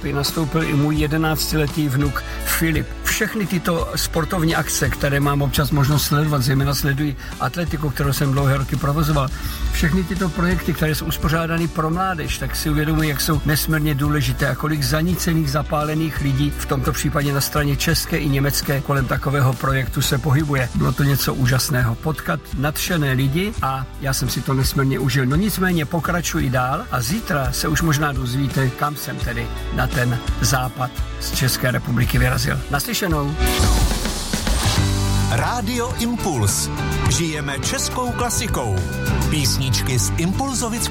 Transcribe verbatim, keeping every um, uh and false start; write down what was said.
etapy nastoupil i můj jedenáctiletý vnuk Filip. Všechny tyto sportovní akce, které mám občas možnost sledovat, zejména sleduji atletiku, kterou jsem dlouhé roky provozoval, všechny tyto projekty, které jsou uspořádány pro mládež, tak si uvědomuji, jak jsou nesmírně důležité a kolik zanícených, zapálených lidí, v tomto případě na straně české i německé, kolem takového projektu se pohybuje. Bylo to něco úžasného. Potkat nadšené lidi a já jsem si to nesmírně užil. No nicméně pokračuji dál a zítra se už možná dozvíte, kam jsem tedy na ten západ z České republiky vyrazil. Naslyšenou. Rádio Impuls. Žijeme českou klasikou. Písničky z impulzovického